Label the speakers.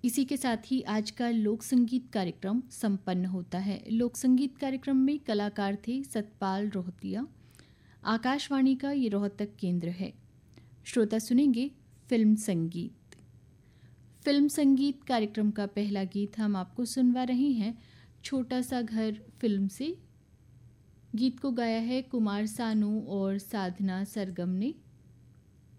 Speaker 1: इसी के साथ ही आज का लोक संगीत कार्यक्रम संपन्न होता है। लोक संगीत कार्यक्रम में कलाकार थे सतपाल रोहतिया। आकाशवाणी का ये रोहतक केंद्र है। श्रोता सुनेंगे फिल्म संगीत। फिल्म संगीत कार्यक्रम का पहला गीत हम आपको सुनवा रहे हैं छोटा सा घर फिल्म से। गीत को गाया है कुमार सानू और साधना सरगम ने।